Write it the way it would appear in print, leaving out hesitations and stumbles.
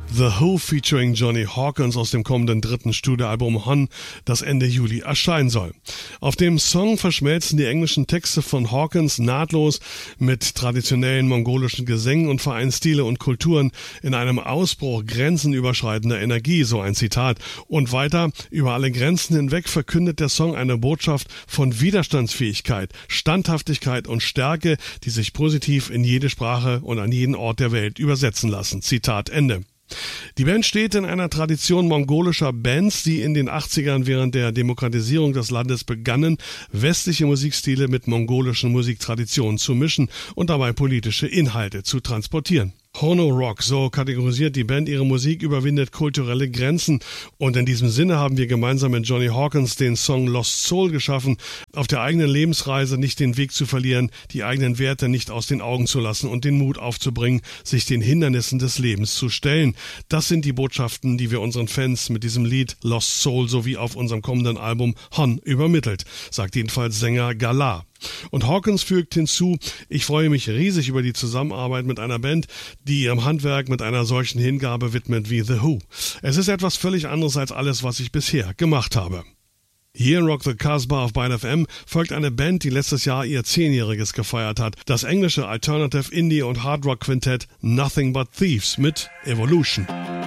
The Who featuring Johnny Hawkins aus dem kommenden 3. Studioalbum Hon, das Ende Juli erscheinen soll. Auf dem Song verschmelzen die englischen Texte von Hawkins nahtlos mit traditionellen mongolischen Gesängen und vereinen Stile und Kulturen in einem Ausbruch grenzenüberschreitender Energie, so ein Zitat. Und weiter, über alle Grenzen hinweg verkündet der Song eine Botschaft von Widerstandsfähigkeit, Standhaftigkeit und Stärke, die sich positiv in jede Sprache und an jeden Ort der Welt übersetzen lassen. Zitat Ende. Die Band steht in einer Tradition mongolischer Bands, die in den 80ern während der Demokratisierung des Landes begannen, westliche Musikstile mit mongolischen Musiktraditionen zu mischen und dabei politische Inhalte zu transportieren. Hono Rock, so kategorisiert die Band ihre Musik, überwindet kulturelle Grenzen und in diesem Sinne haben wir gemeinsam mit Johnny Hawkins den Song Lost Soul geschaffen, auf der eigenen Lebensreise nicht den Weg zu verlieren, die eigenen Werte nicht aus den Augen zu lassen und den Mut aufzubringen, sich den Hindernissen des Lebens zu stellen. Das sind die Botschaften, die wir unseren Fans mit diesem Lied Lost Soul sowie auf unserem kommenden Album Hon übermittelt, sagt jedenfalls Sänger Galar. Und Hawkins fügt hinzu, ich freue mich riesig über die Zusammenarbeit mit einer Band, die ihrem Handwerk mit einer solchen Hingabe widmet wie The Who. Es ist etwas völlig anderes als alles, was ich bisher gemacht habe. Hier in Rock the Casbah auf Byte FM folgt eine Band, die letztes Jahr ihr 10-jähriges gefeiert hat. Das englische Alternative Indie und Hard Rock Quintett Nothing But Thieves mit Evolution.